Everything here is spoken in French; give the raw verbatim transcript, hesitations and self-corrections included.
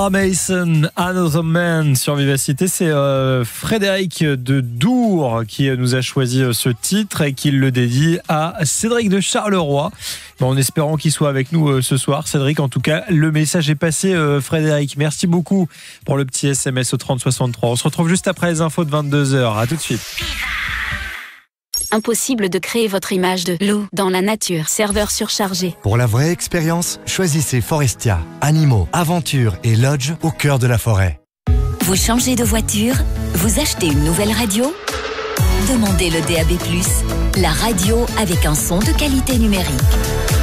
Mason, Another Man sur Vivacité, c'est euh, Frédéric de Dour qui nous a choisi ce titre et qui le dédie à Cédric de Charleroi. Bon, en espérant qu'il soit avec nous euh, ce soir, Cédric. En tout cas, le message est passé, euh, Frédéric. Merci beaucoup pour le petit S M S au trente soixante-trois. On se retrouve juste après les infos de vingt-deux heures. À tout de suite. Impossible de créer votre image de loup dans la nature. Serveur surchargé. Pour la vraie expérience, choisissez Forestia. Animaux, aventures et lodge au cœur de la forêt. Vous changez de voiture? Vous achetez une nouvelle radio? Demandez le D A B plus, la radio avec un son de qualité numérique.